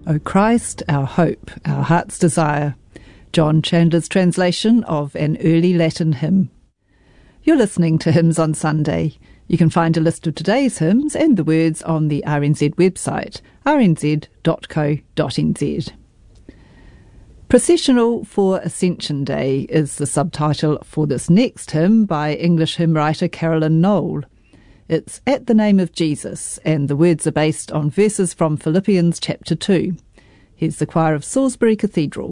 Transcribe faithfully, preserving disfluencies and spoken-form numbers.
O Christ, our hope, our heart's desire. John Chandler's translation of an early Latin hymn. You're listening to Hymns on Sunday. You can find a list of today's hymns and the words on the R N Z website, r n z dot co dot n z. Processional for Ascension Day is the subtitle for this next hymn by English hymn writer Carolyn Knoll. It's At the Name of Jesus, and the words are based on verses from Philippians chapter two. Here's the choir of Salisbury Cathedral.